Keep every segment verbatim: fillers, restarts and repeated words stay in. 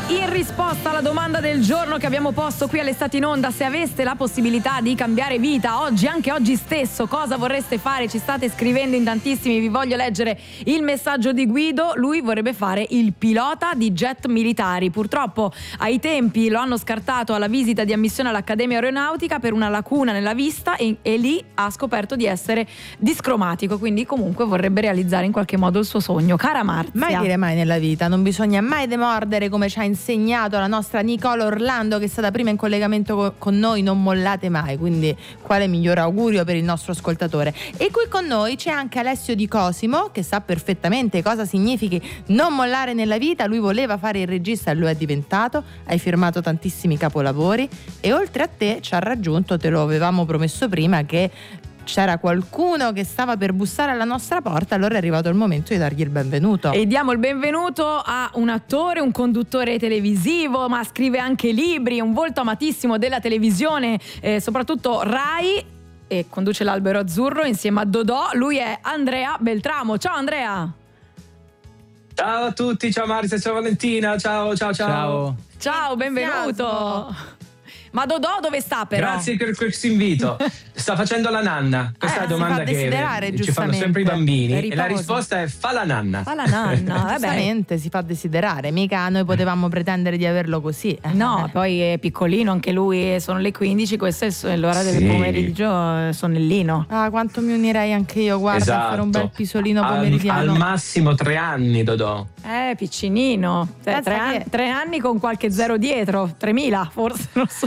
in risposta alla domanda del giorno che abbiamo posto qui all'Estate in Onda: se aveste la possibilità di cambiare vita oggi, anche oggi stesso, cosa vorreste fare? Ci state scrivendo in tantissimi, vi voglio leggere il messaggio di Guido. Lui vorrebbe fare il pilota di jet militari. Purtroppo ai tempi lo hanno scartato alla visita di ammissione all'Accademia Aeronautica per una lacuna nella vista e, e lì ha scoperto di essere discromatico, quindi comunque vorrebbe realizzare in qualche modo il suo sogno. Cara Marzia, mai dire mai nella vita, non bisogna mai demordere, come ci ha insegnato la nostra Nicola Orlando, che è stata prima in collegamento co- con noi. Non mollate mai, quindi quale miglior augurio per il nostro ascoltatore. E qui con noi c'è anche Alessio Di Cosimo, che sa perfettamente cosa significhi non mollare nella vita. Lui voleva fare il regista e lo è diventato, hai firmato tantissimi capolavori e oltre a te ci ha raggiunto, te lo avevamo promesso prima, che c'era qualcuno che stava per bussare alla nostra porta, allora è arrivato il momento di dargli il benvenuto. E diamo il benvenuto a un attore, un conduttore televisivo, ma scrive anche libri, un volto amatissimo della televisione, eh, soprattutto Rai, e conduce l'Albero Azzurro insieme a Dodò. Lui è Andrea Beltramo. Ciao Andrea. Ciao a tutti, ciao Marzia, ciao Valentina, ciao ciao ciao. Ciao. Ciao, benvenuto. Ma Dodò dove sta però? Grazie per questo invito. Sta facendo la nanna. Questa Eh, è la domanda che ci fanno sempre i bambini. E la risposta è fa la nanna. Fa la nanna, giustamente si fa desiderare, mica noi potevamo pretendere di averlo così. No, poi è piccolino anche lui, sono le quindici, questa è l'ora del Sì. pomeriggio, sonnellino. Ah, quanto mi unirei anche io, guarda, Esatto. a fare un bel pisolino Al, pomeridiano. al massimo tre anni, Dodò. Eh, piccinino. Cioè, tre, che- anni, tre anni con qualche zero dietro, tremila forse, non so.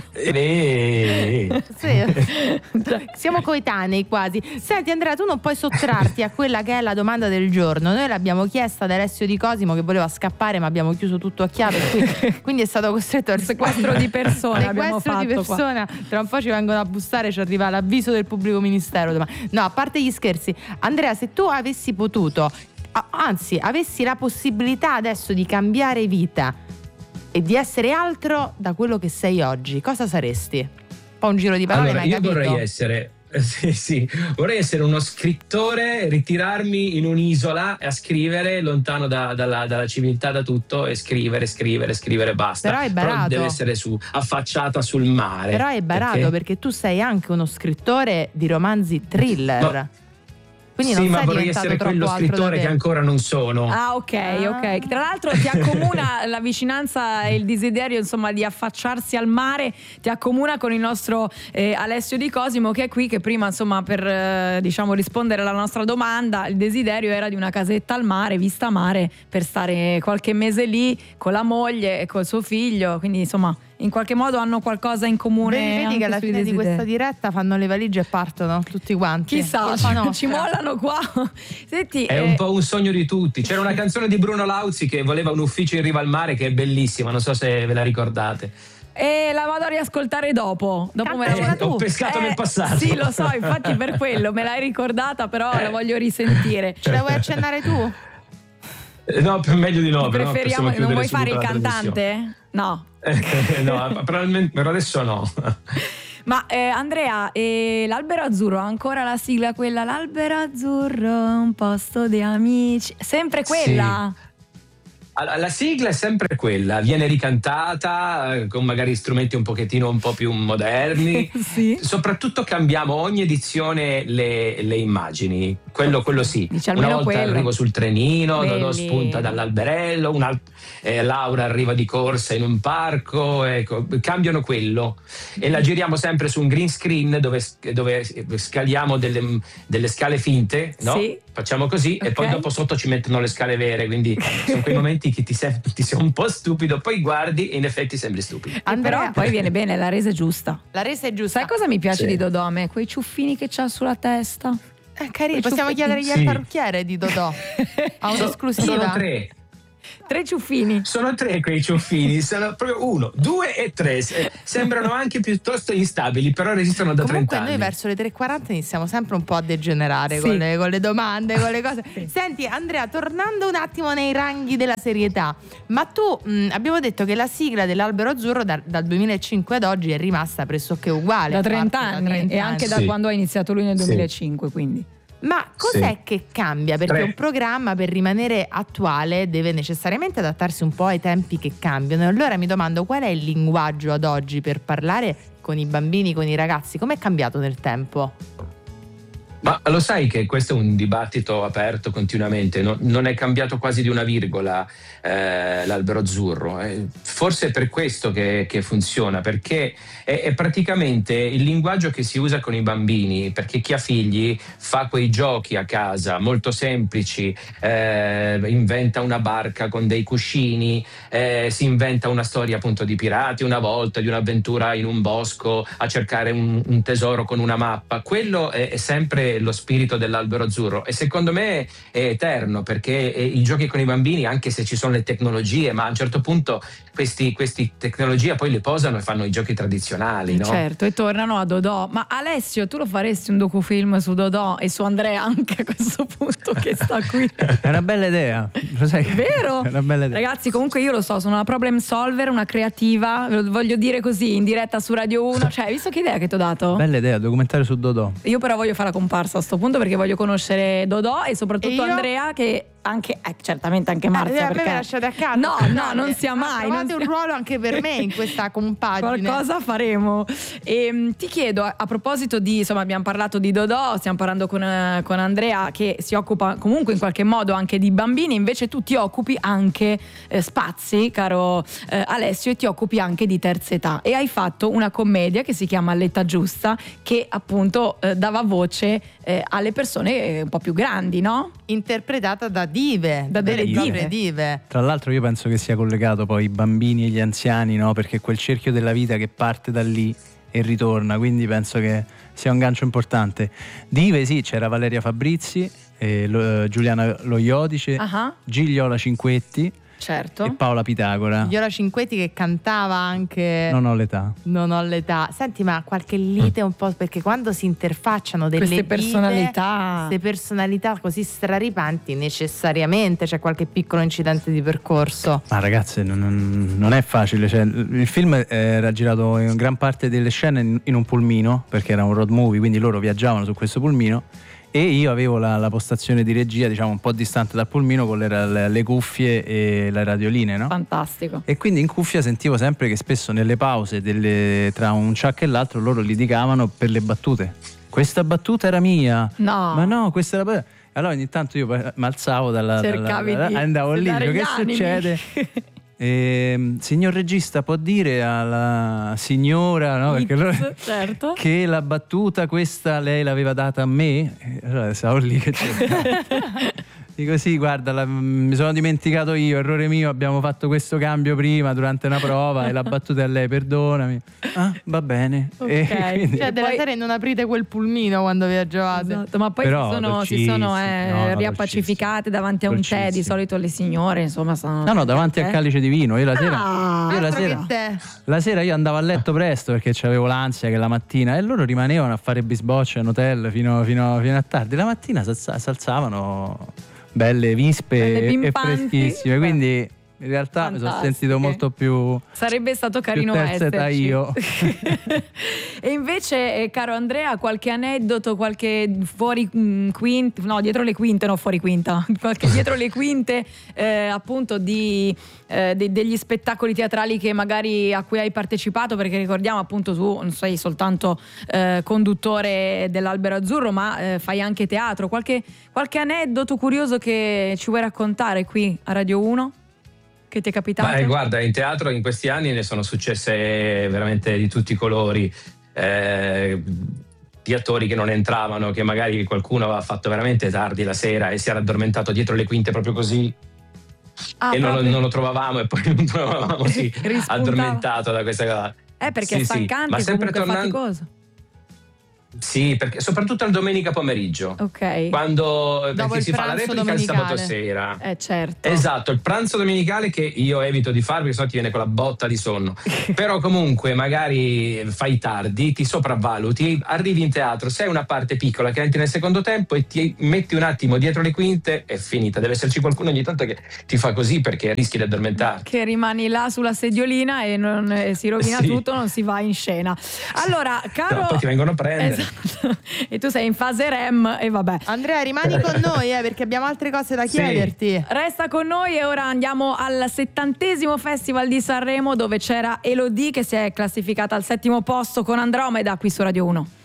Eh. Sì. Siamo coetanei quasi. Senti Andrea, tu non puoi sottrarti a quella che è la domanda del giorno. Noi l'abbiamo chiesta ad Alessio Di Cosimo, che voleva scappare ma abbiamo chiuso tutto a chiave, qui- quindi è stato costretto al Sequestro di persone abbiamo sequestro di fatto qua. persona. Tra un po' ci vengono a bussare, ci arriva l'avviso del pubblico ministero domani. No, a parte gli scherzi, Andrea, se tu avessi potuto, a- anzi avessi la possibilità adesso di cambiare vita e di essere altro da quello che sei oggi, cosa saresti? Un po' un giro di parole, Allora, ma hai io capito? vorrei essere eh, sì, sì, vorrei essere uno scrittore, ritirarmi in un'isola a scrivere lontano da- dalla, dalla civiltà, da tutto, e scrivere, scrivere, scrivere, basta. Però è barato. deve essere su, affacciata sul mare. Però è barato perché, Perché? tu sei anche uno scrittore di romanzi thriller. No. Quindi sì, non ma sei vorrei diventato essere troppo quello altro da scrittore te. che ancora non sono. Ah, ok, Ah. ok. Tra l'altro ti accomuna la vicinanza e il desiderio, insomma, di affacciarsi al mare, ti accomuna con il nostro eh, Alessio Di Cosimo, che è qui, che prima, insomma, per eh, diciamo rispondere alla nostra domanda, il desiderio era di una casetta al mare, vista mare, per stare qualche mese lì con la moglie e col suo figlio, quindi insomma in qualche modo hanno qualcosa in comune. Vedi, vedi anche che alla sui fine di desideri. questa diretta fanno le valigie e partono tutti quanti. Chissà, Colpa ci, nostra. ci mollano qua. Senti, È eh, un po' un sogno di tutti. C'era una canzone di Bruno Lauzi che voleva un ufficio in riva al mare, che è bellissima, non so se ve la ricordate. E la vado a riascoltare dopo. Dopo me la Cantacela voglio- tu. Ho pescato Eh, nel passato. Sì, lo so, infatti per quello me l'hai ricordata, però la voglio risentire. Ce la vuoi accennare tu? Eh, No, per meglio di no. però Preferiamo, possiamo non chiudere vuoi fare il subito la trasmissione. cantante? No. Eh, no, probabilmente per adesso no. Ma eh, Andrea, eh, l'Albero Azzurro ha ancora la sigla quella? L'Albero Azzurro, un posto di amici. Sempre quella? Allora, la sigla è sempre quella, viene ricantata eh, con magari strumenti un pochettino un po' più moderni. Sì. Soprattutto cambiamo ogni edizione le, le immagini, quello, quello sì. Dici Una almeno volta quello. arrivo sul trenino, Dodò Belli. spunta dall'alberello, una, eh, Laura arriva di corsa in un parco, ecco, cambiano quello e la giriamo sempre su un green screen dove, dove scaliamo delle, delle scale finte, no? Sì. Facciamo così Ok. e poi dopo sotto ci mettono le scale vere, quindi sono quei momenti che ti, sem- ti sei un po' stupido, poi guardi e in effetti sembri stupido. Eh, Andrea, però poi viene bene, la resa è giusta. la resa è giusta. Sai cosa mi piace Sì. di Dodò a me? Quei ciuffini che c'ha sulla testa. Eh, carini, Quei possiamo ciuffetti. chiedere Sì. al parrucchiere di Dodò. Ha un'esclusiva. Sono tre. Tre ciuffini. Sono tre quei ciuffini, sono proprio uno, due e tre. Se- Sembrano anche piuttosto instabili, però resistono da Comunque trenta noi anni. verso le tre e quaranta iniziamo sempre un po' a degenerare Sì. con, le, con le domande, con le cose. Sì. Senti Andrea, tornando un attimo nei ranghi della serietà, ma tu mh, abbiamo detto che la sigla dell'Albero Azzurro da- dal duemilacinque ad oggi è rimasta pressoché uguale. Da a parte trenta da anni trenta e anche da Sì. quando ha iniziato lui nel Sì. duemilacinque, quindi. Ma cos'è Sì. che cambia? Perché Tre. un programma, per rimanere attuale, deve necessariamente adattarsi un po' ai tempi che cambiano. E allora mi domando, qual è il linguaggio ad oggi per parlare con i bambini, con i ragazzi? Com'è cambiato nel tempo? Ma lo sai che questo è un dibattito aperto continuamente, no- non è cambiato quasi di una virgola eh, l'Albero Azzurro. Eh, forse è per questo che, che funziona, perché è, è praticamente il linguaggio che si usa con i bambini, perché chi ha figli fa quei giochi a casa molto semplici, eh, inventa una barca con dei cuscini, eh, si inventa una storia appunto di pirati una volta, di un'avventura in un bosco a cercare un, un tesoro con una mappa. Quello è, è sempre lo spirito dell'Albero Azzurro e secondo me è eterno, perché eh, i giochi con i bambini, anche se ci sono le tecnologie, ma a un certo punto questi, questi tecnologie poi le posano e fanno i giochi tradizionali, no? Certo, e tornano a Dodò. Ma Alessio, tu lo faresti un docufilm su Dodò e su Andrea anche a questo punto che sta qui? È una bella idea, lo sai? Vero? È una bella idea. Ragazzi, comunque io lo so, sono una problem solver, una creativa, ve lo voglio dire così in diretta su Radio uno. Cioè, hai visto che idea che ti ho dato? Bella idea, documentario su Dodò. Io però voglio fare la comparsa a sto punto, perché voglio conoscere Dodò e soprattutto E io? Andrea, che anche eh, certamente anche Eh, Marzia, a me perché mi lasciate a casa. no, no, non sia mai, non Trovate un sia- ruolo anche per me in questa compagine. Qualcosa faremo. E, ti chiedo, a, a proposito di, insomma, abbiamo parlato di Dodò, stiamo parlando con, eh, con Andrea, che si occupa comunque in qualche modo anche di bambini, invece tu ti occupi anche eh, spazi, caro eh, Alessio, e ti occupi anche di terza età, e hai fatto una commedia che si chiama All'età giusta, che appunto eh, dava voce eh, alle persone eh, un po' più grandi, no? Interpretata da dive, Da delle vere e proprie dive. dive. Tra l'altro io penso che sia collegato poi i bambini e gli anziani, no? Perché è quel cerchio della vita che parte da lì e ritorna, quindi penso che sia un gancio importante. Dive, sì, c'era Valeria Fabrizi, eh, lo- Giuliana Lo Iodice, Ah, Gigliola Cinquetti certo. e Paola Pitagora. Gigliola Cinquetti che cantava anche Non ho l'età. Non ho l'età. Senti, ma qualche lite un po', perché quando si interfacciano delle Queste dive, personalità. queste personalità così straripanti, necessariamente c'è qualche piccolo incidente di percorso. Ma ragazzi, non, non- non è facile. Cioè, il film era girato in gran parte delle scene in, in un pulmino, perché era un road movie, quindi loro viaggiavano su questo pulmino. E io avevo la, la postazione di regia, diciamo, un po' distante dal pulmino, con le, le- le cuffie e le radioline, no? Fantastico. E quindi in cuffia sentivo sempre che spesso nelle pause delle- tra un ciak e l'altro loro litigavano per le battute. Questa battuta era mia. No. Ma no, questa era. Allora ogni tanto io mi alzavo dalla, Cercavi dalla- di andavo lì, sedare dico, gli che animi. succede? Ehm, signor regista, può dire alla signora, no? Perché allora, certo. che la battuta questa lei l'aveva data a me? E allora stavo lì che dico sì, guarda, la- mi sono dimenticato io, errore mio, abbiamo fatto questo cambio prima durante una prova e la battuta è a lei, perdonami. Ah, va bene. E Ok. quindi- Cioè, della poi- serie non aprite quel pulmino quando viaggiavate. Esatto, ma poi Però si sono, si sono dolcissimo. eh, No, no, riappacificate davanti a un tè, di Dolcissimo. solito le signore, insomma, sono no, no, davanti eh? al calice di vino. Io la sera, Ah, io la Altro sera, che te. la sera io andavo a letto presto perché avevo l'ansia che la mattina, e loro rimanevano a fare bisbocce in hotel fino, fino- fino a tardi. La mattina si alzavano belle vispe Belle e- e pimpanti. freschissime, quindi in realtà mi sono Fantastiche. sentito molto più Sarebbe stato carino più terza età esserci. io. E invece, eh, caro Andrea, qualche aneddoto, qualche fuori mm, quinte, no, dietro le quinte, no, fuori quinta, qualche dietro le quinte, eh, appunto di eh, de- degli spettacoli teatrali che magari a cui hai partecipato, perché ricordiamo appunto tu non sei soltanto eh, conduttore dell'Albero Azzurro, ma eh, fai anche teatro. Qualche, qualche aneddoto curioso che ci vuoi raccontare qui a Radio uno? Che ti è capitato? Ma, eh, guarda, in teatro in questi anni ne sono successe veramente di tutti i colori. Eh, di attori che non entravano, che magari qualcuno aveva fatto veramente tardi la sera e si era addormentato dietro le quinte proprio così, Ah, e non, proprio. non lo trovavamo, e poi non trovavamo sì, Rispuntava. addormentato da questa cosa. Eh, perché Sì, è sì, stancante, ma sempre comunque tornando- faticoso. Sì, perché soprattutto il domenica pomeriggio, Ok. quando Dopo perché il si fa la pranzo replica il sabato domenicale. sera. Eh, certo. Esatto, il pranzo domenicale che io evito di fare perché sennò ti viene quella botta di sonno. Però comunque magari fai tardi, ti sopravvaluti, arrivi in teatro, sei una parte piccola che entri nel secondo tempo e ti metti un attimo dietro le quinte, è finita. Deve esserci qualcuno ogni tanto che ti fa così perché rischi di addormentarti. Che rimani là sulla sediolina e non, eh, si rovina Sì. tutto, non si va in scena. Allora, caro No, poi ti vengono a prendere. Esatto. E tu sei in fase R E M e vabbè. Andrea, rimani con noi eh, perché abbiamo altre cose da chiederti. Sì. Resta con noi e ora andiamo al settantesimo Festival di Sanremo, dove c'era Elodie che si è classificata al settimo posto con Andromeda qui su Radio uno.